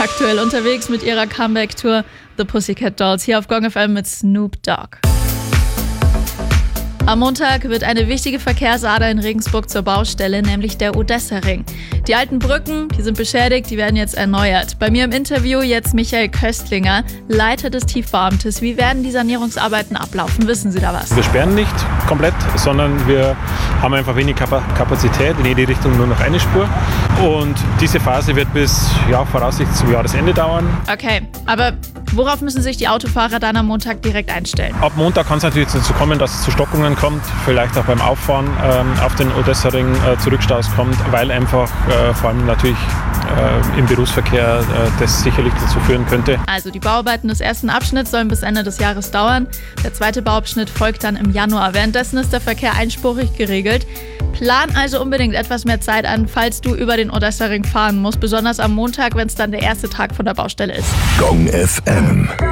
aktuell unterwegs mit ihrer Comeback-Tour The Pussycat Dolls hier auf Gong FM mit Snoop Dogg. Am Montag wird eine wichtige Verkehrsader in Regensburg zur Baustelle, nämlich der Odessa-Ring. Die alten Brücken, die sind beschädigt, die werden jetzt erneuert. Bei mir im Interview jetzt Michael Köstlinger, Leiter des Tiefbauamtes. Wie werden die Sanierungsarbeiten ablaufen? Wissen Sie da was? Wir sperren nicht komplett, sondern wir haben einfach wenig Kapazität, in jede Richtung nur noch eine Spur. Und diese Phase wird bis voraussichtlich zum Jahresende dauern. Okay, aber worauf müssen sich die Autofahrer dann am Montag direkt einstellen? Ab Montag kann es natürlich dazu kommen, dass es zu Stockungen kommt, vielleicht auch beim Auffahren auf den Odessa-Ring zu Rückstaus kommt, weil einfach vor allem natürlich im Berufsverkehr das sicherlich dazu führen könnte. Also die Bauarbeiten des ersten Abschnitts sollen bis Ende des Jahres dauern. Der zweite Bauabschnitt folgt dann im Januar. Währenddessen ist der Verkehr einspurig geregelt. Plan also unbedingt etwas mehr Zeit an, falls du über den Odessa-Ring fahren musst, besonders am Montag, wenn es dann der erste Tag von der Baustelle ist. Gong FM.